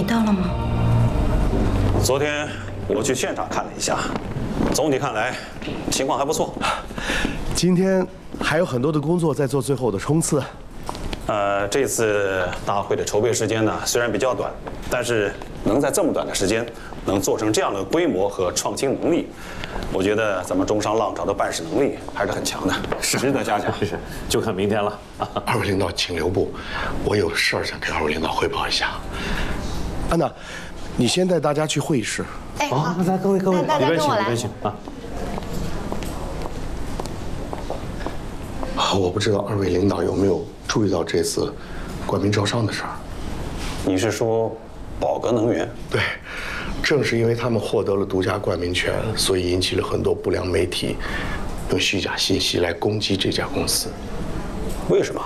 到了吗？ 昨天我去现场看了一下，总体看来情况还不错。 今天还有很多的工作在做最后的冲刺。 这次大会的筹备时间呢，虽然比较短，但是能在这么短的时间能做成这样的规模和创新能力，我觉得咱们中商浪潮的办事能力还是很强的，值得嘉奖。 是，就看明天了。 二位领导请留步，我有事儿想跟二位领导汇报一下。 安娜，你先带大家去会议室。 哎，好， 来，各位， 大家跟我来。 里边请啊。 我不知道二位领导有没有注意到这次冠名招商的事儿。 你是说宝格能源？ 对，正是因为他们获得了独家冠名权，所以引起了很多不良媒体用虚假信息来攻击这家公司。 为什么？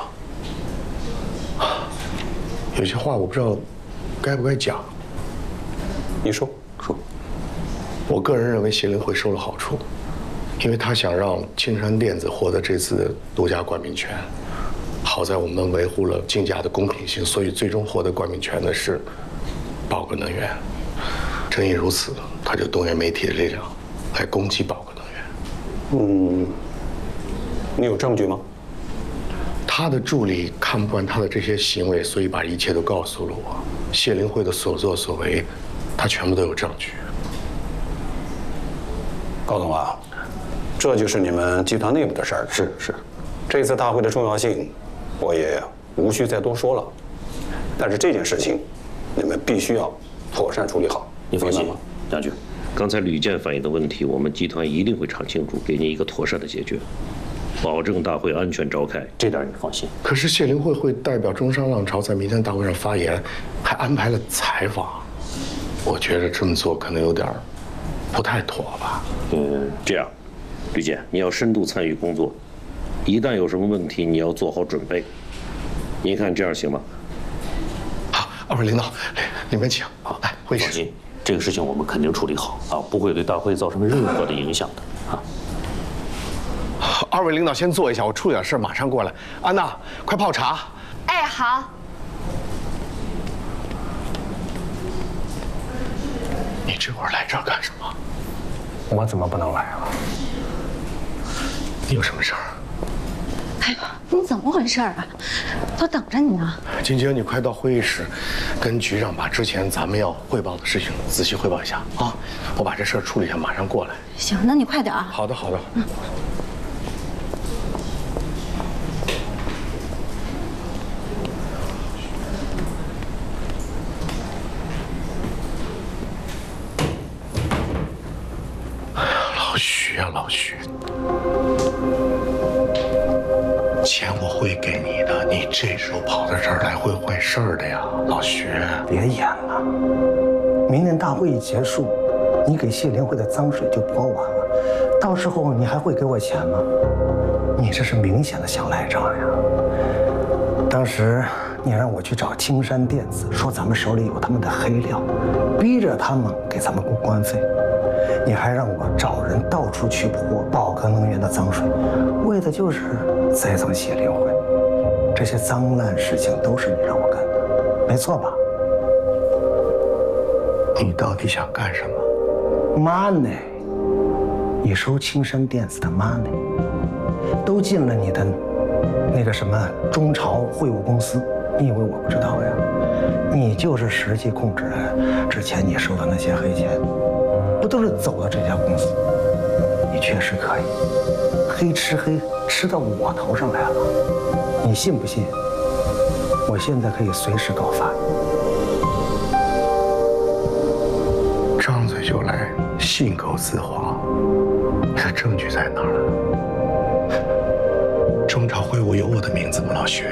有些话我不知道该不该讲。 你说。 我个人认为谢灵会收了好处，因为他想让青山电子获得这次的独家冠名权。好在我们维护了竞价的公平性，所以最终获得冠名权的是宝格能源。正因如此，他就动员媒体的力量来攻击宝格能源。 你有证据吗？ 他的助理看不惯他的这些行为，所以把一切都告诉了我。谢灵会的所作所为，他全部都有证据。 高总啊，这就是你们集团内部的事儿。是。这次大会的重要性，我也无需再多说了。但是这件事情，你们必须要妥善处理好。 你放心明白吗？ 将军，刚才吕健反映的问题，我们集团一定会查清楚，给您一个妥善的解决，保证大会安全召开，这点你放心。 可是谢灵会代表中商浪潮在明天大会上发言，还安排了采访，我觉得这么做可能有点不太妥吧。 这样，吕健，你要深度参与工作，一旦有什么问题，你要做好准备。您看这样行吗？ 好，二位领导，里面请。好，来会议室。 放心，这个事情我们肯定处理好啊，不会对大会造成任何的影响的啊。 二位领导先坐一下，我处理点事，马上过来。安娜，快泡茶。 哎，好。 你这会儿来这儿干什么？ 我怎么不能来了？ 你有什么事儿？ 哎呀，你怎么回事啊？都等着你呢。 晶晶，你快到会议室，跟局长把之前咱们要汇报的事情仔细汇报一下啊！我把这事儿处理一下，马上过来。 行，那你快点啊。 好的。老徐，钱我会给你的，你这时候跑到这儿来会坏事儿的呀，老徐。 别演了，明年大会一结束，你给谢灵会的脏水就泼完了，到时候你还会给我钱吗？你这是明显的想赖账呀！当时你让我去找青山电子，说咱们手里有他们的黑料，逼着他们给咱们过关费。你还让我找人到处去泼宝格能源的脏水，为的就是栽赃谢灵会。这些脏烂事情都是你让我干的，没错吧？ 你到底想干什么 ？Money， 你收青山电子的 money， 都进了你的那个什么中朝会务公司，你以为我不知道呀？你就是实际控制人，之前你收的那些黑钱。不都是走到这家公司？你确实可以，黑吃黑吃到我头上来了，你信不信？我现在可以随时告发你。 张嘴就来，信口雌黄，你的证据在哪儿？中朝会务有我的名字吗，老徐？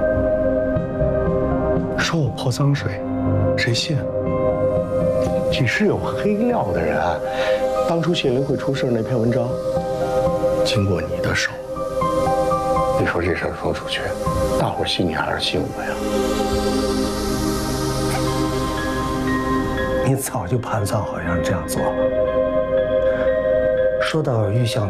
说我泼脏水，谁信？你是有黑料的人，当初谢灵会出事那篇文章，经过你的手，你说这事儿说出去，大伙儿信你还是信我呀？ 你早就盘算好要这样做了。说到玉象